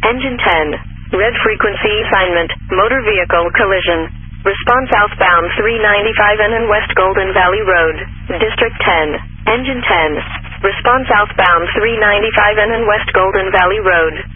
Engine 10. Red frequency assignment. Motor vehicle collision. Response southbound 395N and West Golden Valley Road. District 10. Engine 10. Response southbound 395N and West Golden Valley Road.